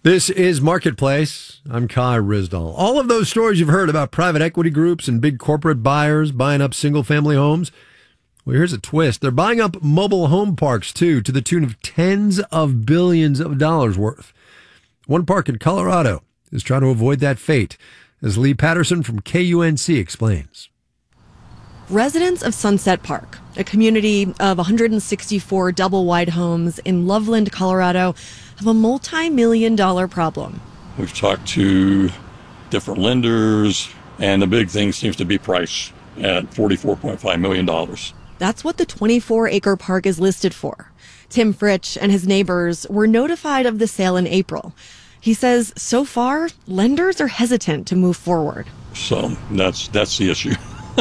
This is Marketplace. I'm Kai Rizdal. All of those stories you've heard about private equity groups and big corporate buyers buying up single-family homes, well, here's a twist. They're buying up mobile home parks, too, to the tune of tens of billions of dollars worth. One park in Colorado is trying to avoid that fate, as Lee Patterson from KUNC explains. Residents of Sunset Park, a community of 164 double-wide homes in Loveland, Colorado, have a multi-million-dollar problem. We've talked to different lenders, and the big thing seems to be price at $44.5 million. That's what the 24-acre park is listed for. Tim Fritsch and his neighbors were notified of the sale in April. He says so far, lenders are hesitant to move forward. So that's the issue.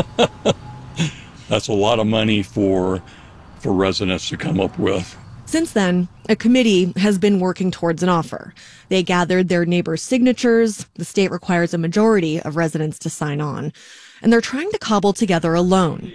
That's a lot of money for residents to come up with. Since then, a committee has been working towards an offer. They gathered their neighbors' signatures. The state requires a majority of residents to sign on. And they're trying to cobble together a loan.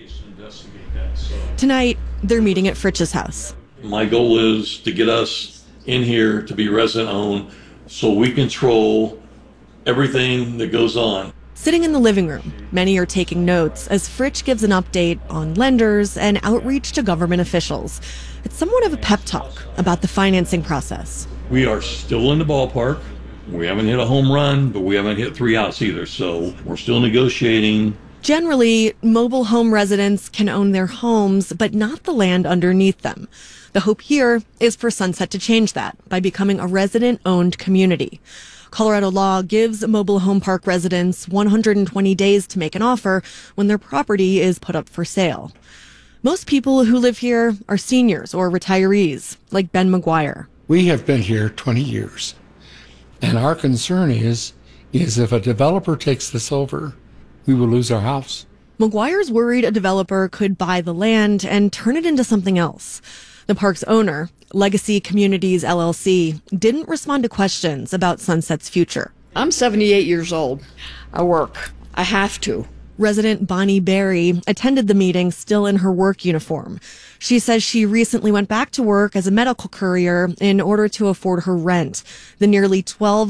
Tonight, they're meeting at Fritsch's house. My goal is to get us in here to be resident-owned so we control everything that goes on. Sitting in the living room, many are taking notes as Fritsch gives an update on lenders and outreach to government officials. It's somewhat of a pep talk about the financing process. We are still in the ballpark. We haven't hit a home run, but we haven't hit 3 outs either, so we're still negotiating. Generally, mobile home residents can own their homes, but not the land underneath them. The hope here is for Sunset to change that by becoming a resident-owned community. Colorado law gives mobile home park residents 120 days to make an offer when their property is put up for sale. Most people who live here are seniors or retirees, like Ben McGuire. We have been here 20 years, and our concern is if a developer takes this over, we will lose our house. McGuire's worried a developer could buy the land and turn it into something else. The park's owner, Legacy Communities LLC, didn't respond to questions about Sunset's future. I'm 78 years old. I work. I have to. Resident Bonnie Berry attended the meeting still in her work uniform. She says she recently went back to work as a medical courier in order to afford her rent, the nearly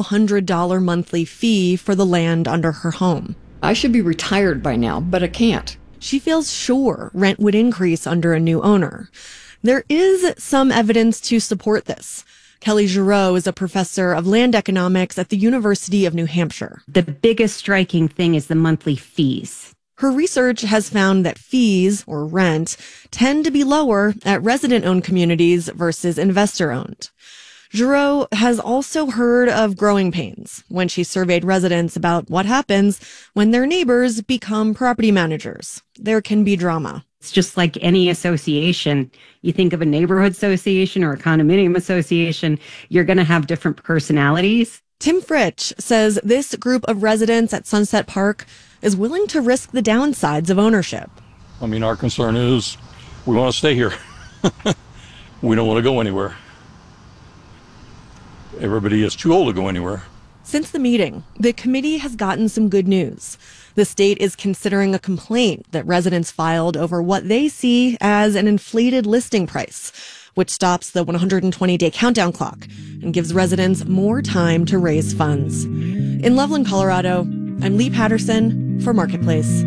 $1,200 monthly fee for the land under her home. I should be retired by now, but I can't. She feels sure rent would increase under a new owner. There is some evidence to support this. Kelly Giroux is a professor of land economics at the University of New Hampshire. The biggest striking thing is the monthly fees. Her research has found that fees, or rent, tend to be lower at resident-owned communities versus investor-owned. Giroux has also heard of growing pains when she surveyed residents about what happens when their neighbors become property managers. There can be drama. It's just like any association. You think of a neighborhood association or a condominium association, you're going to have different personalities. Tim Fritsch says this group of residents at Sunset Park is willing to risk the downsides of ownership. I mean, our concern is we want to stay here. We don't want to go anywhere. Everybody is too old to go anywhere. Since the meeting, the committee has gotten some good news. The state is considering a complaint that residents filed over what they see as an inflated listing price, which stops the 120-day countdown clock and gives residents more time to raise funds. In Loveland, Colorado, I'm Lee Patterson for Marketplace.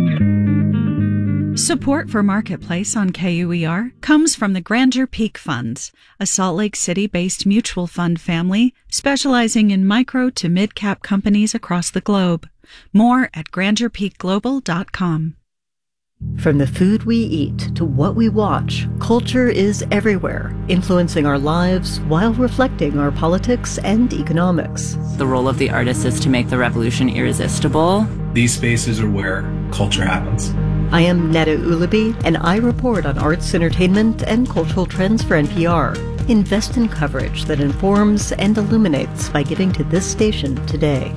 Support for Marketplace on KUER comes from the Grandeur Peak Funds, a Salt Lake City-based mutual fund family specializing in micro to mid-cap companies across the globe. More at grandeurpeakglobal.com. From the food we eat to what we watch, culture is everywhere, influencing our lives while reflecting our politics and economics. The role of the artist is to make the revolution irresistible. These spaces are where culture happens. I am Netta Ulaby, and I report on arts, entertainment, and cultural trends for NPR. Invest in coverage that informs and illuminates by giving to this station today.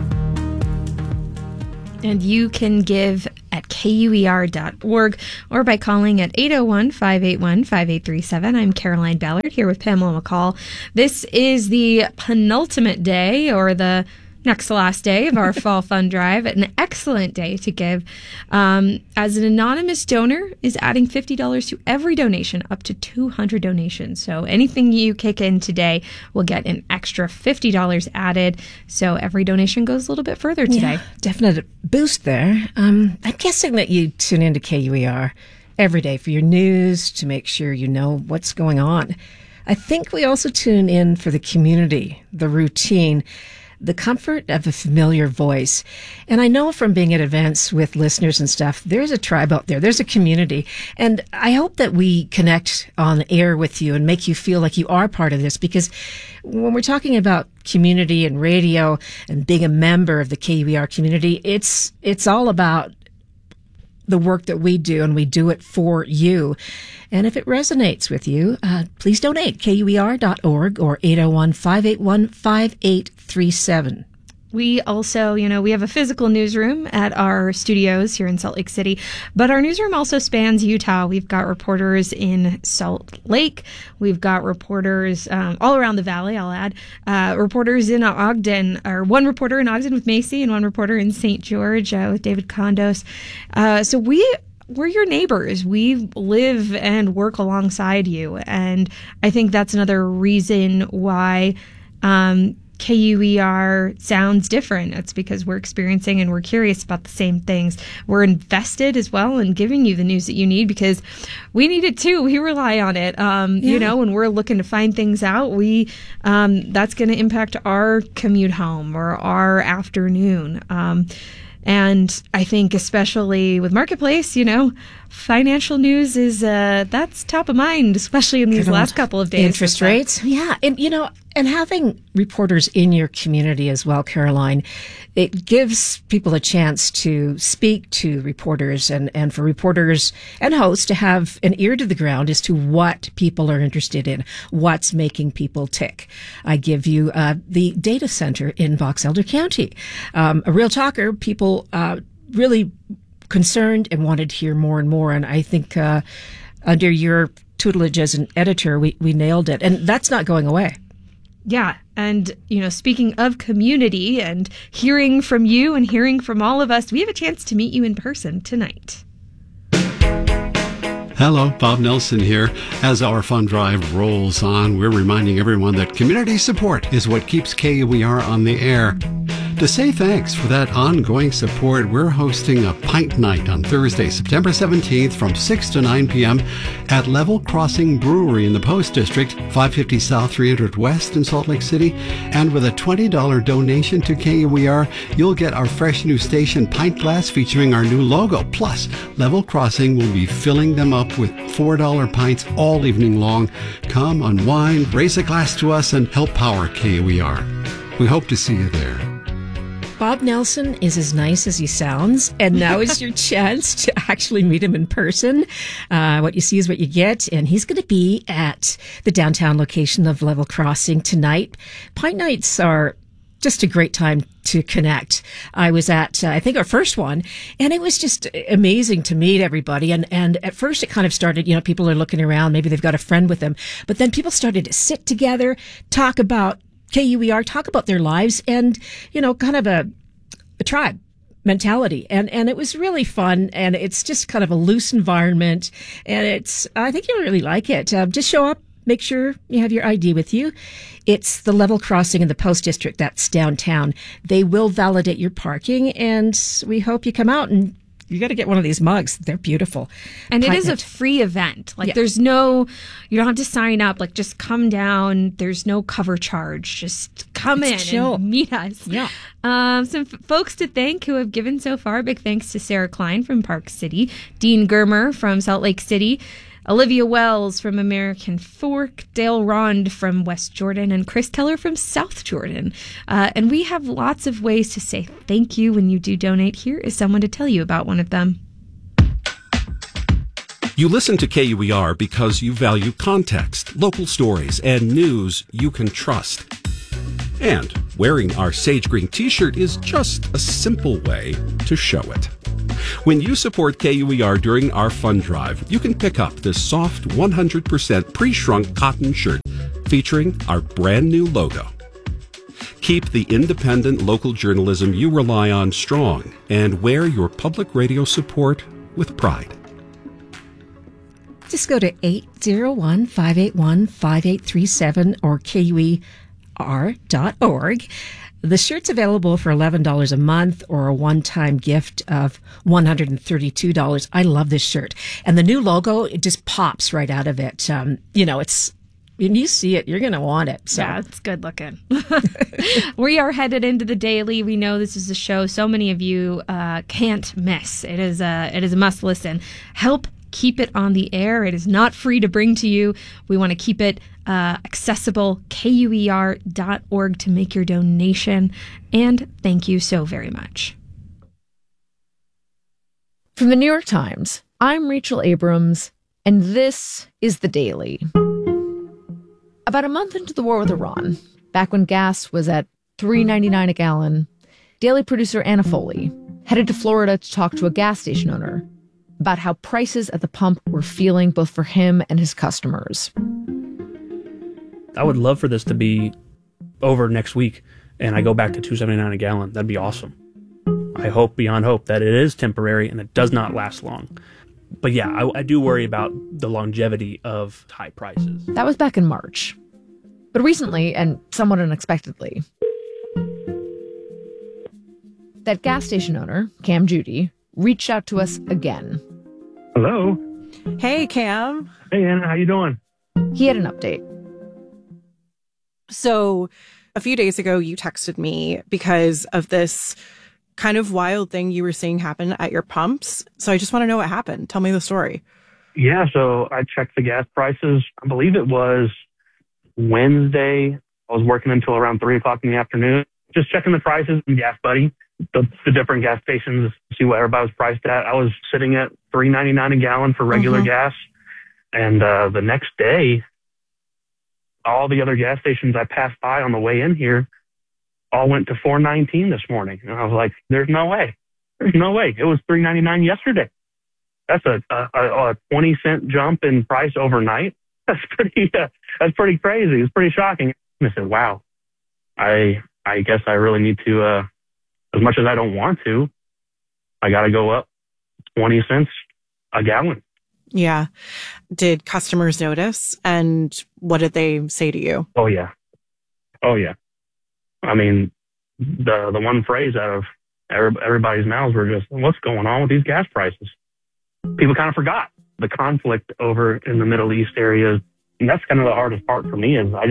And you can give at KUER.org or by calling at 801-581-5837. I'm Caroline Ballard here with Pamela McCall. This is the penultimate day, or the next to last day of our fall fund drive, an excellent day to give, as an anonymous donor is adding $50 to every donation, up to 200 donations. So anything you kick in today will get an extra $50 added. So every donation goes a little bit further today. Yeah, definite boost there. I'm guessing that you tune into KUER every day for your news, to make sure you know what's going on. I think we also tune in for the community, the routine, the comfort of a familiar voice. And I know from being at events with listeners and stuff, there's a tribe out there. There's a community. And I hope that we connect on air with you and make you feel like you are part of this, because when we're talking about community and radio and being a member of the KUER community, it's all about the work that we do, and we do it for you. And if it resonates with you, please donate. KUER.org or 801-581-5837. We also, we have a physical newsroom at our studios here in Salt Lake City, but our newsroom also spans Utah. We've got reporters in Salt Lake. We've got reporters all around the valley, I'll add. Reporters in Ogden, or one reporter in Ogden with Macy and one reporter in St. George with David Condos. So we're your neighbors. We live and work alongside you. And I think that's another reason why KUER sounds different. It's because we're experiencing and we're curious about the same things. We're invested as well in giving you the news that you need, because we need it too. We rely on it. When we're looking to find things out, that's going to impact our commute home or our afternoon. And I think especially with Marketplace, financial news is that's top of mind, especially in these last couple of days. Interest rates. Yeah. And having reporters in your community as well, Caroline, it gives people a chance to speak to reporters and for reporters and hosts to have an ear to the ground as to what people are interested in, what's making people tick. I give you the data center in Box Elder County. A real talker, people really concerned and wanted to hear more and more. And I think under your tutelage as an editor, we nailed it. And that's not going away. Yeah. And, speaking of community and hearing from you and hearing from all of us, we have a chance to meet you in person tonight. Hello, Bob Nelson here. As our fund drive rolls on, we're reminding everyone that community support is what keeps KUER on the air. To say thanks for that ongoing support, we're hosting a pint night on Thursday, September 17th from 6 to 9 p.m. at Level Crossing Brewery in the Post District, 550 South 300 West in Salt Lake City. And with a $20 donation to KUER, you'll get our fresh new station pint glass featuring our new logo. Plus, Level Crossing will be filling them up with $4 pints all evening long. Come unwind, raise a glass to us, and help power KUER. We hope to see you there. Bob Nelson is as nice as he sounds, and now is your chance to actually meet him in person. What you see is what you get, and he's going to be at the downtown location of Level Crossing tonight. Pint nights are just a great time to connect. I was at, I think, our first one, and it was just amazing to meet everybody. And at first it kind of started, people are looking around, maybe they've got a friend with them, but then people started to sit together, talk about KUER, talk about their lives, and, kind of a tribe mentality. And it was really fun, and it's just kind of a loose environment, and I think you'll really like it. Just show up, make sure you have your ID with you. It's the Level Crossing in the Post District. That's downtown. They will validate your parking, and we hope you come out, and you got to get one of these mugs. They're beautiful. And it is a free event. There's you don't have to sign up. Just come down. There's no cover charge. Just come in and meet us. Yeah. Some folks to thank who have given so far. Big thanks to Sarah Klein from Park City, Dean Germer from Salt Lake City, Olivia Wells from American Fork, Dale Rond from West Jordan, and Chris Teller from South Jordan. And we have lots of ways to say thank you when you do donate. Here is someone to tell you about one of them. You listen to KUER because you value context, local stories, and news you can trust. And wearing our Sage Green t-shirt is just a simple way to show it. When you support KUER during our fund drive, you can pick up this soft 100% pre-shrunk cotton shirt featuring our brand new logo. Keep the independent local journalism you rely on strong and wear your public radio support with pride. Just go to 801-581-5837 or KUER.org. The shirt's available for $11 a month or a one-time gift of $132. I love this shirt. And the new logo, it just pops right out of it. It's, when you see it, you're going to want it. So. Yeah, it's good looking. We are headed into the daily. We know this is a show so many of you can't miss. It is a must listen. Help keep it on the air. It is not free to bring to you. We want to keep it accessible. KUER.org to make your donation. And thank you so very much. From the New York Times, I'm Rachel Abrams, and this is The Daily. About a month into the war with Iran, back when gas was at $3.99 a gallon, Daily producer Anna Foley headed to Florida to talk to a gas station owner about how prices at the pump were feeling both for him and his customers. I would love for this to be over next week and I go back to $2.79 a gallon. That'd be awesome. I hope beyond hope that it is temporary and it does not last long. But yeah, I do worry about the longevity of high prices. That was back in March. But recently, and somewhat unexpectedly, that gas station owner, Cam Judy, reached out to us again. Hello. Hey, Cam. Hey, Anna. How you doing? He had an update. So a few days ago, you texted me because of this kind of wild thing you were seeing happen at your pumps. So I just want to know what happened. Tell me the story. Yeah, so I checked the gas prices. I believe it was Wednesday. I was working until around 3 o'clock in the afternoon, just checking the prices in Gas Buddy, the different gas stations, see what everybody was priced at. I was sitting at $3.99 a gallon for regular gas. And the next day, all the other gas stations I passed by on the way in here all went to $4.19 this morning. And I was like, there's no way. There's no way. It was $3.99 yesterday. That's a 20-cent jump in price overnight. That's pretty crazy. It's pretty shocking. And I said, wow, I guess I really need to, as much as I don't want to, I got to go up 20 cents a gallon. Yeah. Did customers notice? And what did they say to you? Oh, yeah. I mean, the one phrase out of everybody's mouths were just, what's going on with these gas prices? People kind of forgot the conflict over in the Middle East area. And that's kind of the hardest part for me is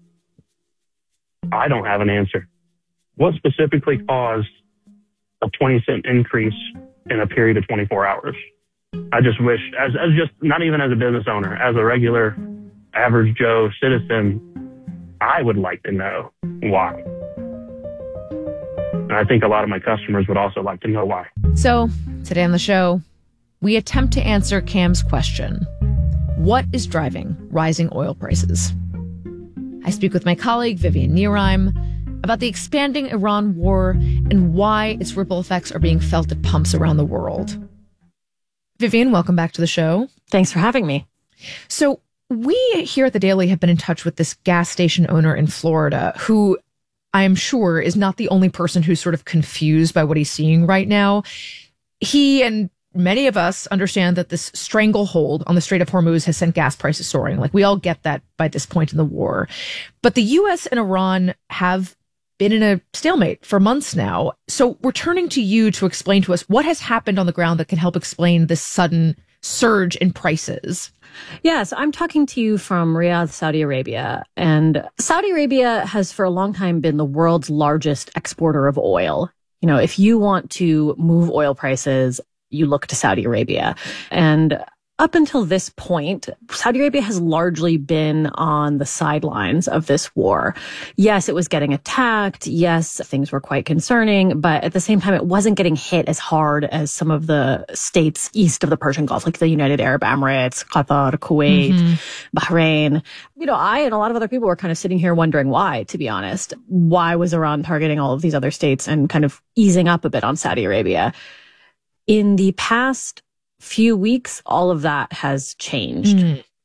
I don't have an answer. What specifically caused a 20-cent increase in a period of 24 hours? I just wish, as just not even as a business owner, as a regular average Joe citizen, I would like to know why. And I think a lot of my customers would also like to know why. So today on the show, we attempt to answer Cam's question. What is driving rising oil prices? I speak with my colleague, Vivian Nierheim, about the expanding Iran war and why its ripple effects are being felt at pumps around the world. Vivian, welcome back to the show. Thanks for having me. So we here at The Daily have been in touch with this gas station owner in Florida who I am sure is not the only person who's sort of confused by what he's seeing right now. He and many of us understand that this stranglehold on the Strait of Hormuz has sent gas prices soaring. Like, we all get that by this point in the war. But the U.S. and Iran have been in a stalemate for months now. So we're turning to you to explain to us what has happened on the ground that can help explain this sudden surge in prices. Yes, I'm talking to you from Riyadh, Saudi Arabia. And Saudi Arabia has for a long time been the world's largest exporter of oil. You know, if you want to move oil prices, you look to Saudi Arabia. And up until this point, Saudi Arabia has largely been on the sidelines of this war. Yes, it was getting attacked. Yes, things were quite concerning. But at the same time, it wasn't getting hit as hard as some of the states east of the Persian Gulf, like the United Arab Emirates, Qatar, Kuwait, Bahrain. You know, I and a lot of other people were kind of sitting here wondering why, to be honest. Why was Iran targeting all of these other states and kind of easing up a bit on Saudi Arabia? In the past few weeks, all of that has changed.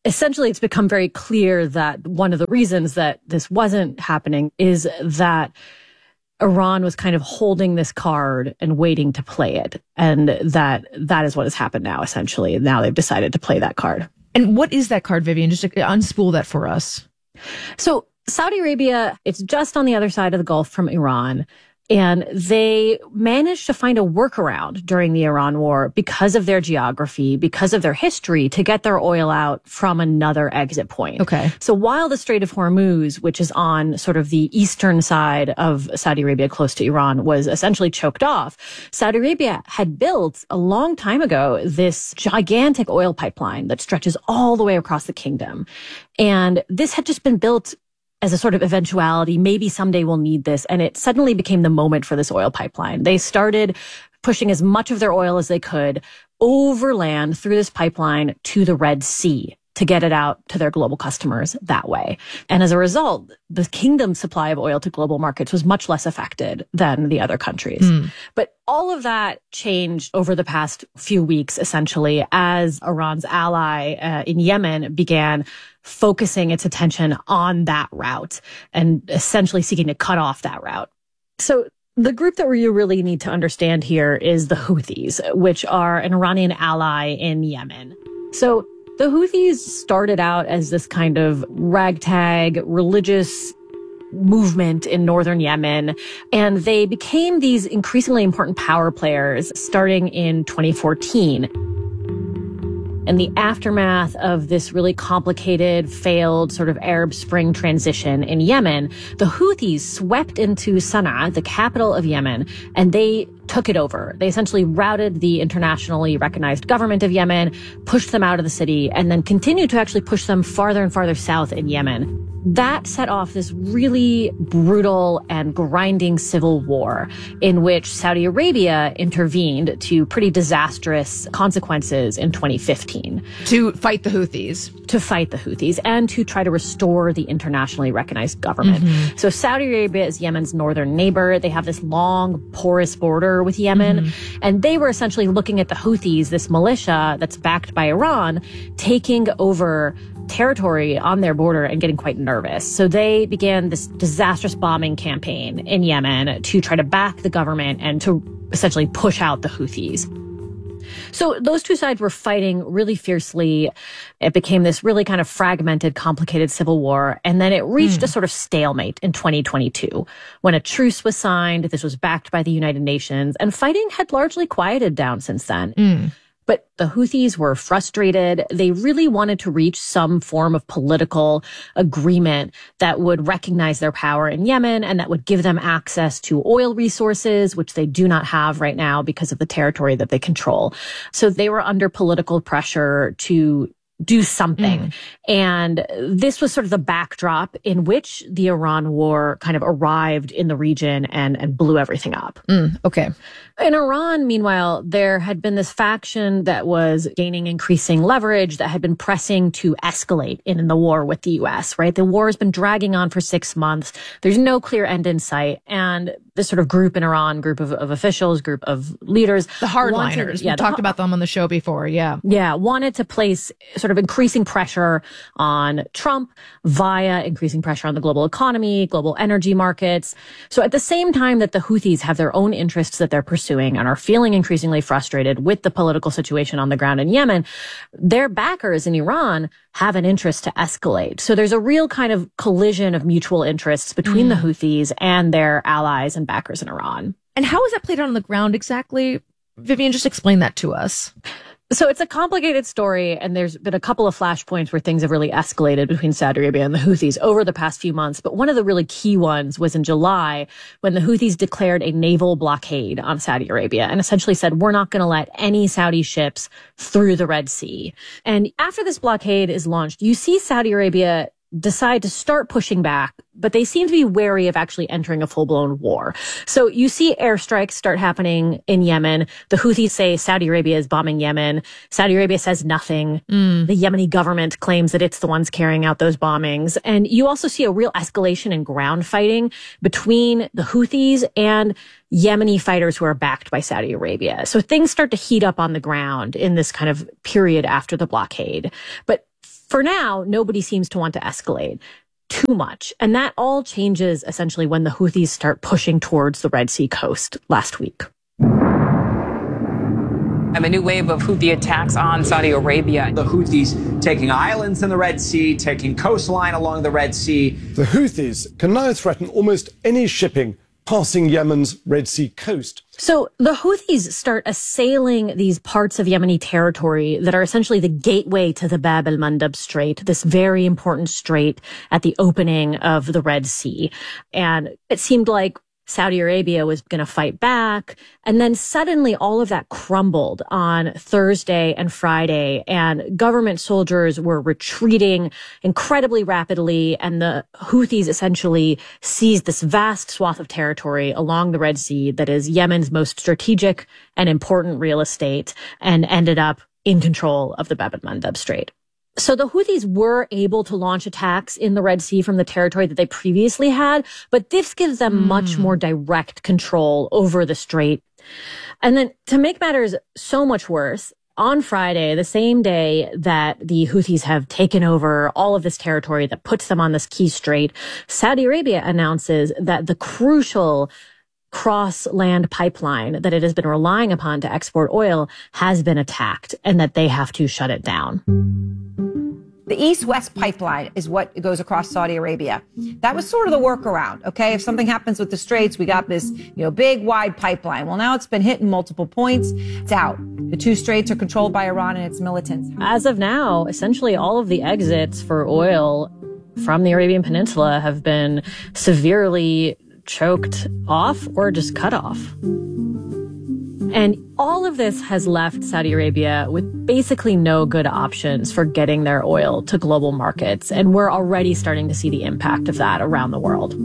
essentially it's become very clear that one of the reasons that this wasn't happening is that Iran was kind of holding this card and waiting to play it. And that is what has happened now, essentially. Now they've decided to play that card. And what is that card, Vivian? Just unspool that for us. So Saudi Arabia, it's just on the other side of the Gulf from Iran. And they managed to find a workaround during the Iran war because of their geography, because of their history, to get their oil out from another exit point. Okay. So while the Strait of Hormuz, which is on sort of the eastern side of Saudi Arabia, close to Iran, was essentially choked off, Saudi Arabia had built a long time ago this gigantic oil pipeline that stretches all the way across the kingdom. And this had just been built as a sort of eventuality. Maybe someday we'll need this. And it suddenly became the moment for this oil pipeline. They started pushing as much of their oil as they could overland through this pipeline to the Red Sea to get it out to their global customers that way. And as a result, the kingdom's supply of oil to global markets was much less affected than the other countries. But all of that changed over the past few weeks, essentially, as Iran's ally in Yemen began focusing its attention on that route and essentially seeking to cut off that route. So the group that you really need to understand here is the Houthis, which are an Iranian ally in Yemen. So the Houthis started out as this kind of ragtag religious movement in northern Yemen, and they became these increasingly important power players starting in 2014. In the aftermath of this really complicated, failed sort of Arab Spring transition in Yemen, the Houthis swept into Sana'a, the capital of Yemen, and they took it over. They essentially routed the internationally recognized government of Yemen, pushed them out of the city, and then continued to actually push them farther and farther south in Yemen. That set off this really brutal and grinding civil war in which Saudi Arabia intervened to pretty disastrous consequences in 2015. To fight the Houthis. To fight the Houthis and to try to restore the internationally recognized government. So Saudi Arabia is Yemen's northern neighbor. They have this long, porous border with Yemen. And they were essentially looking at the Houthis, this militia that's backed by Iran, taking over territory on their border and getting quite nervous. So they began this disastrous bombing campaign in Yemen to try to back the government and to essentially push out the Houthis. So those two sides were fighting really fiercely. It became this really kind of fragmented, complicated civil war. And then it reached a sort of stalemate in 2022 when a truce was signed. This was backed by the United Nations, and fighting had largely quieted down since then. But the Houthis were frustrated. They really wanted to reach some form of political agreement that would recognize their power in Yemen and that would give them access to oil resources, which they do not have right now because of the territory that they control. So they were under political pressure to do something. And this was sort of the backdrop in which the Iran war kind of arrived in the region and blew everything up. Okay. In Iran, meanwhile, there had been this faction that was gaining increasing leverage, that had been pressing to escalate in the war with the U.S., right? The war has been dragging on for 6 months. There's no clear end in sight. And this sort of group in Iran, group of officials, group of leaders. The hardliners. We talked about them on the show before. Yeah, wanted to place sort of increasing pressure on Trump via increasing pressure on the global economy, global energy markets. So at the same time that the Houthis have their own interests that they're pursuing and are feeling increasingly frustrated with the political situation on the ground in Yemen, their backers in Iran have an interest to escalate. So there's a real kind of collision of mutual interests between the Houthis and their allies and backers in Iran. And how is that played out on the ground exactly? Vivian, just explain that to us. So it's a complicated story, and there's been a couple of flashpoints where things have really escalated between Saudi Arabia and the Houthis over the past few months. But one of the really key ones was in July when the Houthis declared a naval blockade on Saudi Arabia and essentially said, we're not going to let any Saudi ships through the Red Sea. And after this blockade is launched, you see Saudi Arabia decide to start pushing back, but they seem to be wary of actually entering a full-blown war. So you see airstrikes start happening in Yemen. The Houthis say Saudi Arabia is bombing Yemen. Saudi Arabia says nothing. The Yemeni government claims that it's the ones carrying out those bombings. And you also see a real escalation in ground fighting between the Houthis and Yemeni fighters who are backed by Saudi Arabia. So things start to heat up on the ground in this kind of period after the blockade. But for now, nobody seems to want to escalate too much. And that all changes essentially when the Houthis start pushing towards the Red Sea coast last week. A new wave of Houthi attacks on Saudi Arabia. The Houthis taking islands in the Red Sea, taking coastline along the Red Sea. The Houthis can now threaten almost any shipping passing Yemen's Red Sea coast. So the Houthis start assailing these parts of Yemeni territory that are essentially the gateway to the Bab el-Mandab Strait, this very important strait at the opening of the Red Sea. And it seemed like Saudi Arabia was going to fight back. And then suddenly all of that crumbled on Thursday and Friday, and government soldiers were retreating incredibly rapidly. And the Houthis essentially seized this vast swath of territory along the Red Sea that is Yemen's most strategic and important real estate, and ended up in control of the Bab el-Mandab Strait. So the Houthis were able to launch attacks in the Red Sea from the territory that they previously had, but this gives them much more direct control over the strait. And then to make matters so much worse, on Friday, the same day that the Houthis have taken over all of this territory that puts them on this key strait, Saudi Arabia announces that the crucial cross-land pipeline that it has been relying upon to export oil has been attacked, and that they have to shut it down. The East-West pipeline is what goes across Saudi Arabia. That was sort of the workaround, okay? If something happens with the straits, we got this, big, wide pipeline. Well, now it's been hit in multiple points. It's out. The two straits are controlled by Iran and its militants. As of now, essentially all of the exits for oil from the Arabian Peninsula have been severely choked off or just cut off. And all of this has left Saudi Arabia with basically no good options for getting their oil to global markets. And we're already starting to see the impact of that around the world.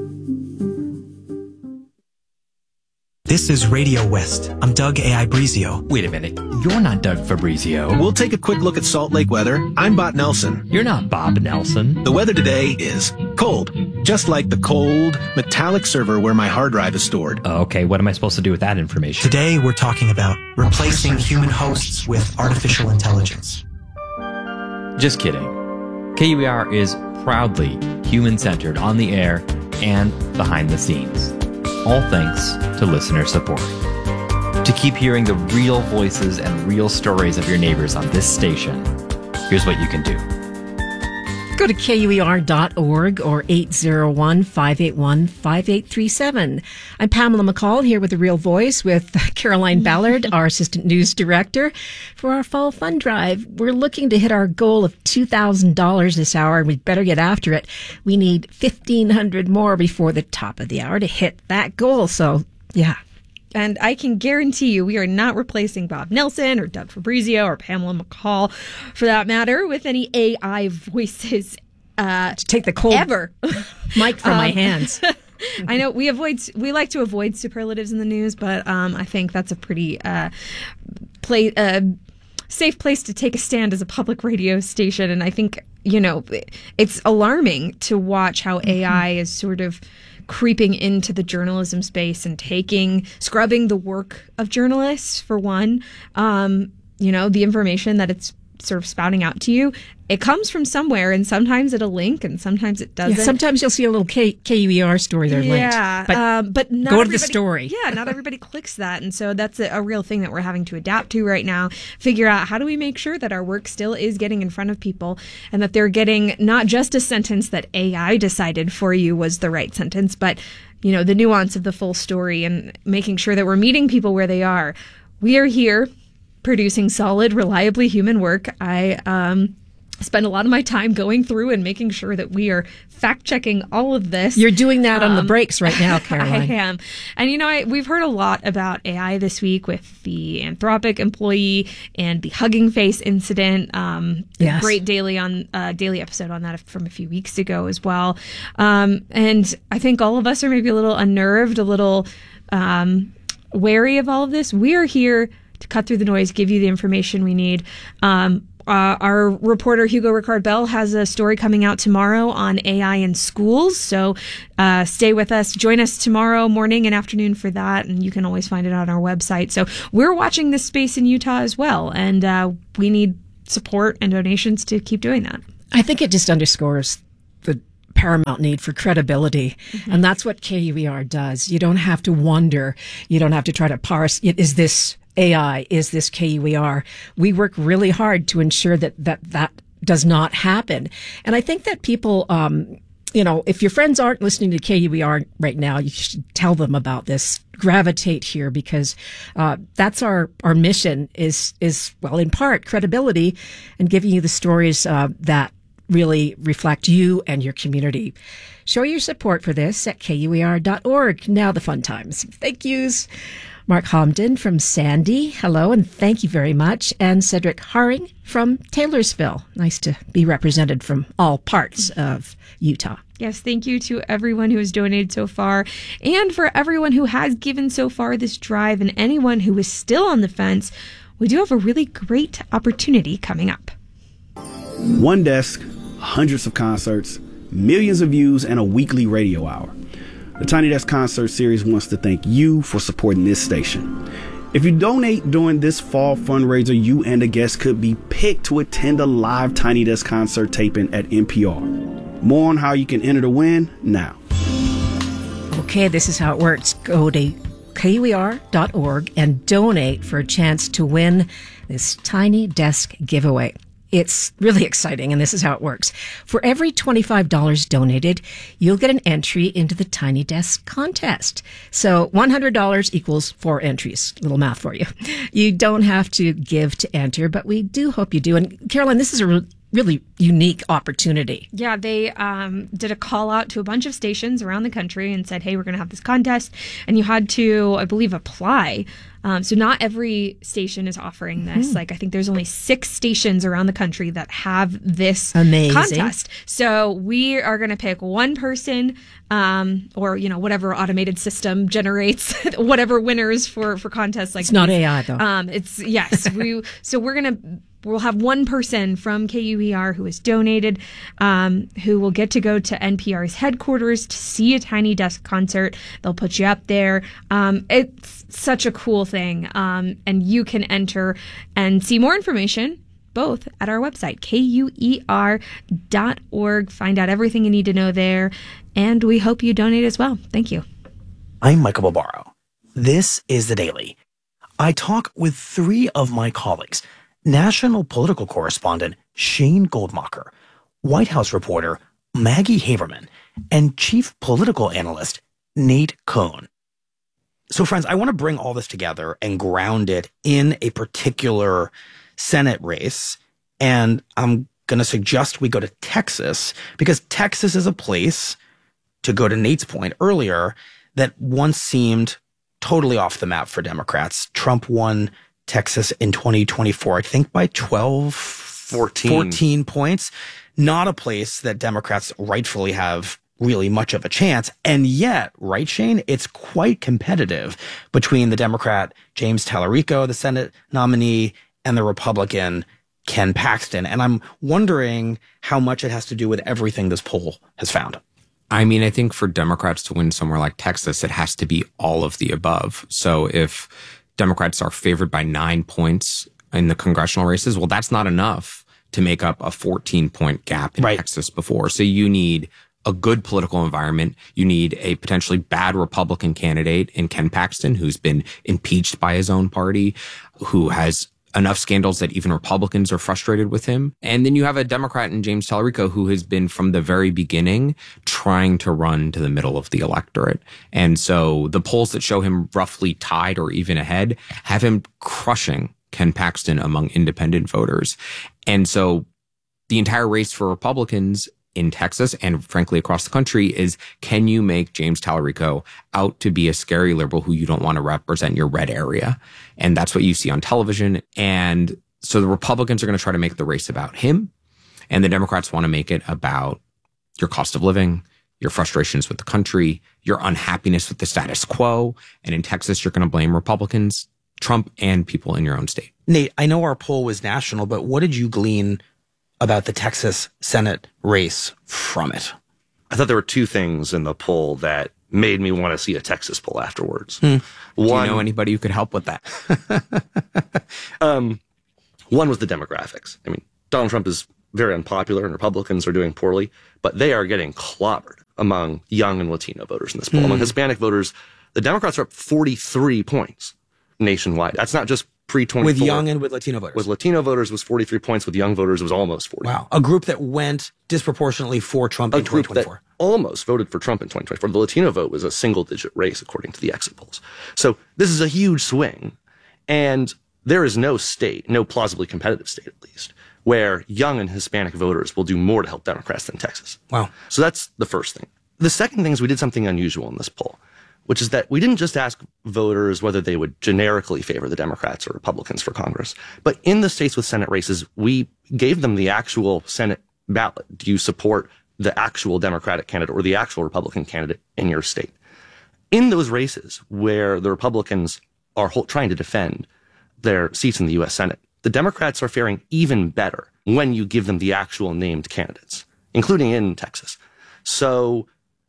This is Radio West. I'm Doug A.I. Brizio. Wait a minute. You're not Doug Fabrizio. We'll take a quick look at Salt Lake weather. I'm Bob Nelson. You're not Bob Nelson. The weather today is cold. Just like the cold, metallic server where my hard drive is stored. Okay, what am I supposed to do with that information? Today we're talking about replacing human hosts with artificial intelligence. Just kidding. KUER is proudly human-centered on the air and behind the scenes. All thanks to listener support. To keep hearing the real voices and real stories of your neighbors on this station, here's what you can do. Go to KUER.org or 801-581-5837. I'm Pamela McCall here with The Real Voice with Caroline Ballard, our assistant news director. For our fall fund drive, we're looking to hit our goal of $2,000 this hour, and we'd better get after it. We need 1,500 more before the top of the hour to hit that goal. So, yeah. And I can guarantee you we are not replacing Bob Nelson or Doug Fabrizio or Pamela McCall, for that matter, with any AI voices. To take the cold ever. mic from my hands. I know we like to avoid superlatives in the news, but I think that's a pretty safe place to take a stand as a public radio station. And I think, it's alarming to watch how AI is sort of creeping into the journalism space and scrubbing the work of journalists, for one. The information that it's sort of spouting out to you, it comes from somewhere, and sometimes it'll link and sometimes it doesn't. Yeah, sometimes you'll see a little KUER story there linked. But not go to the story. Yeah, not everybody clicks that. And so that's a real thing that we're having to adapt to right now. Figure out, how do we make sure that our work still is getting in front of people, and that they're getting not just a sentence that AI decided for you was the right sentence, but the nuance of the full story, and making sure that we're meeting people where they are. We are here producing solid, reliably human work. I spend a lot of my time going through and making sure that we are fact-checking all of this. You're doing that on the breaks right now, Caroline. I am. And, we've heard a lot about AI this week with the Anthropic employee and the Hugging Face incident. Yes. Great daily episode on that from a few weeks ago as well. And I think all of us are maybe a little unnerved, a little wary of all of this. We are here to cut through the noise, give you the information we need. Our reporter, Hugo Ricard-Bell, has a story coming out tomorrow on AI in schools. So stay with us. Join us tomorrow morning and afternoon for that. And you can always find it on our website. So we're watching this space in Utah as well. And we need support and donations to keep doing that. I think it just underscores the paramount need for credibility. And that's what KUER does. You don't have to wonder. You don't have to try to parse. Is this AI? Is this KUER? We work really hard to ensure that does not happen. And I think that people, if your friends aren't listening to KUER right now, you should tell them about this. Gravitate here, because that's our mission is well, in part, credibility and giving you the stories that really reflect you and your community. Show your support for this at KUER.org. Now the fun times. Thank yous. Mark Homden from Sandy, hello, and thank you very much. And Cedric Haring from Taylorsville. Nice to be represented from all parts of Utah. Yes, thank you to everyone who has donated so far, and for everyone who has given so far this drive, and anyone who is still on the fence. We do have a really great opportunity coming up. One desk, hundreds of concerts, millions of views, and a weekly radio hour. The Tiny Desk Concert Series wants to thank you for supporting this station. If you donate during this fall fundraiser, you and a guest could be picked to attend a live Tiny Desk concert taping at NPR. More on how you can enter to win now. Okay, this is how it works. Go to KUER.org and donate for a chance to win this Tiny Desk giveaway. It's really exciting, and this is how it works. For every $25 donated, you'll get an entry into the Tiny Desk contest. So $100 equals 4 entries. Little math for you. You don't have to give to enter, but we do hope you do. And Caroline, this is a really unique opportunity. Yeah, they did a call out to a bunch of stations around the country and said, hey, we're going to have this contest. And you had to, I believe, apply. So not every station is offering this. Like, I think there's only 6 stations around the country that have this contest. So we are going to pick one person, or, whatever automated system generates whatever winners for contests like it's not AI though. We'll have one person from KUER who has donated, who will get to go to NPR's headquarters to see a Tiny Desk concert. They'll put you up there. It's such a cool thing. And you can enter and see more information both at our website, KUER.org. Find out everything you need to know there. And we hope you donate as well. Thank you. I'm Michael Barbaro. This is The Daily. I talk with 3 of my colleagues. National political correspondent Shane Goldmacher, White House reporter Maggie Haberman, and chief political analyst Nate Cohn. So friends, I want to bring all this together and ground it in a particular Senate race. And I'm going to suggest we go to Texas, because Texas is a place, to go to Nate's point earlier, that once seemed totally off the map for Democrats. Trump won Texas in 2024, I think by 14 points. Not a place that Democrats rightfully have really much of a chance. And yet, right, Shane, it's quite competitive between the Democrat James Tallarico, the Senate nominee, and the Republican Ken Paxton. And I'm wondering how much it has to do with everything this poll has found. I mean, I think for Democrats to win somewhere like Texas, it has to be all of the above. So if Democrats are favored by 9 points in the congressional races, well, that's not enough to make up a 14-point gap in Texas before. So you need a good political environment. You need a potentially bad Republican candidate in Ken Paxton, who's been impeached by his own party, who has enough scandals that even Republicans are frustrated with him. And then you have a Democrat in James Tallarico, who has been from the very beginning trying to run to the middle of the electorate. And so the polls that show him roughly tied or even ahead have him crushing Ken Paxton among independent voters. And so the entire race for Republicans in Texas and frankly across the country is, can you make James Tallarico out to be a scary liberal who you don't want to represent your red area? And that's what you see on television. And so the Republicans are going to try to make the race about him, and the Democrats want to make it about your cost of living, your frustrations with the country, your unhappiness with the status quo. And in Texas, you're going to blame Republicans, Trump, and people in your own state. Nate, I know our poll was national, but what did you glean about the Texas Senate race from it? I thought there were 2 things in the poll that made me want to see a Texas poll afterwards. Do you know anybody who could help with that? One was the demographics. I mean, Donald Trump is very unpopular and Republicans are doing poorly, but they are getting clobbered among young and Latino voters in this poll. Among Hispanic voters, the Democrats are up 43 points nationwide. That's not just pre-24. With young and with Latino voters. With Latino voters was 43 points. With young voters, it was almost 40. Wow. A group that went disproportionately for Trump in 2024. That almost voted for Trump in 2024. The Latino vote was a single-digit race, according to the exit polls. So this is a huge swing. And there is no state, no plausibly competitive state at least, where young and Hispanic voters will do more to help Democrats than Texas. Wow. So that's the first thing. The second thing is we did something unusual in this poll, which is that we didn't just ask voters whether they would generically favor the Democrats or Republicans for Congress, but in the states with Senate races, we gave them the actual Senate ballot. Do you support the actual Democratic candidate or the actual Republican candidate in your state? In those races where the Republicans are trying to defend their seats in the U.S. Senate, the Democrats are faring even better when you give them the actual named candidates, including in Texas. So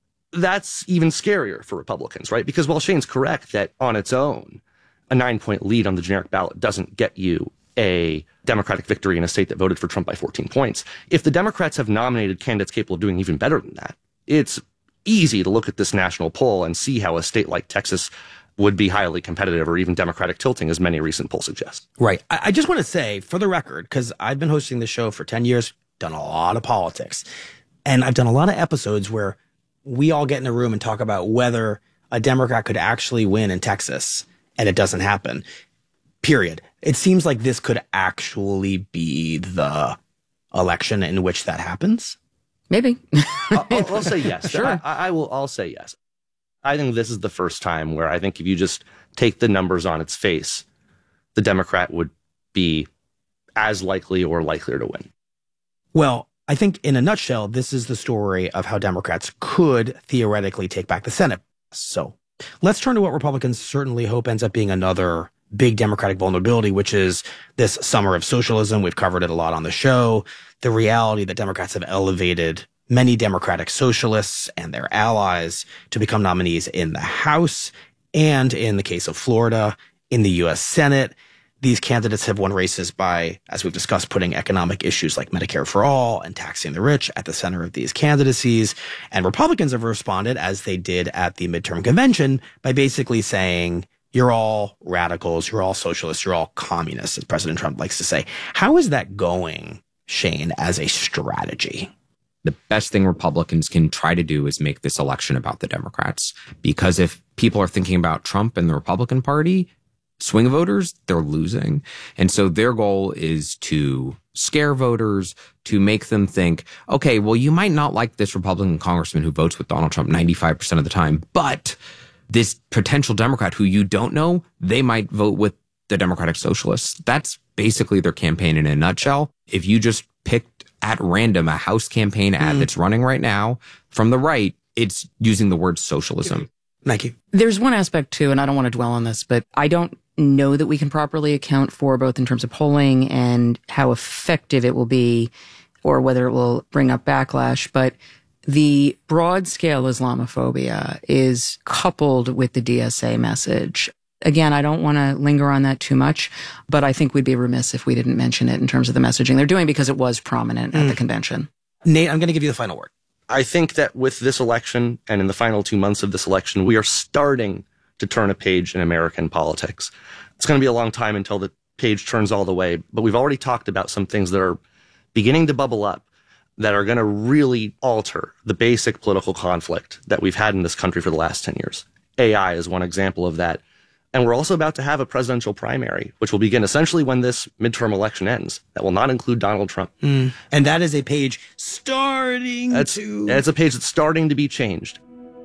that's even scarier for Republicans, right? Because while Shane's correct that on its own, a 9-point lead on the generic ballot doesn't get you a Democratic victory in a state that voted for Trump by 14 points. If the Democrats have nominated candidates capable of doing even better than that, it's easy to look at this national poll and see how a state like Texas would be highly competitive or even Democratic tilting, as many recent polls suggest. Right. I just want to say, for the record, because I've been hosting the show for 10 years, done a lot of politics, and I've done a lot of episodes where we all get in a room and talk about whether a Democrat could actually win in Texas, and it doesn't happen. Period. It seems like this could actually be the election in which that happens. Maybe. I'll say yes. Sure. I'll say yes. I think this is the first time where I think if you just take the numbers on its face, the Democrat would be as likely or likelier to win. Well, I think in a nutshell, this is the story of how Democrats could theoretically take back the Senate. So let's turn to what Republicans certainly hope ends up being another big Democratic vulnerability, which is this summer of socialism. We've covered it a lot on the show. The reality that Democrats have elevated many Democratic socialists and their allies to become nominees in the House and, in the case of Florida, in the U.S. Senate. These candidates have won races by, as we've discussed, putting economic issues like Medicare for all and taxing the rich at the center of these candidacies. And Republicans have responded, as they did at the midterm convention, by basically saying, you're all radicals, you're all socialists, you're all communists, as President Trump likes to say. How is that going, Shane, as a strategy? The best thing Republicans can try to do is make this election about the Democrats. Because if people are thinking about Trump and the Republican Party, swing voters, they're losing. And so their goal is to scare voters, to make them think, okay, well, you might not like this Republican congressman who votes with Donald Trump 95% of the time, but this potential Democrat who you don't know, they might vote with the Democratic Socialists. That's basically their campaign in a nutshell. If you just picked at random a House campaign ad that's running right now from the right, it's using the word socialism. Thank you. There's one aspect too, and I don't want to dwell on this, but I don't know that we can properly account for both in terms of polling and how effective it will be or whether it will bring up backlash. But the broad scale Islamophobia is coupled with the DSA message. Again, I don't want to linger on that too much, but I think we'd be remiss if we didn't mention it in terms of the messaging they're doing because it was prominent at the convention. Nate, I'm going to give you the final word. I think that with this election and in the final 2 months of this election, we are starting to turn a page in American politics. It's going to be a long time until the page turns all the way, but we've already talked about some things that are beginning to bubble up that are going to really alter the basic political conflict that we've had in this country for the last 10 years. AI is one example of that. And we're also about to have a presidential primary, which will begin essentially when this midterm election ends. That will not include Donald Trump. And that is a page starting to... It's a page that's starting to be changed.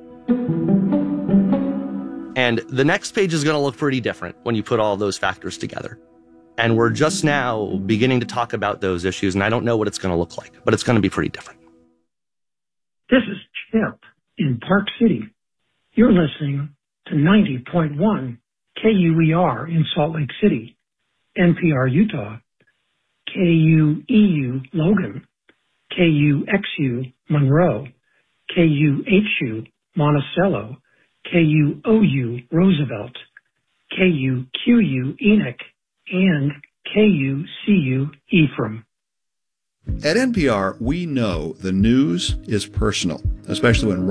And the next page is going to look pretty different when you put all those factors together. And we're just now beginning to talk about those issues, and I don't know what it's going to look like, but it's going to be pretty different. This is Chip in Park City. You're listening to 90.1 KUER in Salt Lake City, NPR Utah, KUEU Logan, KUXU Monroe, KUHU Monticello, KUOU Roosevelt, KUQU Enoch, and KUCU Ephraim. At NPR, we know the news is personal, especially when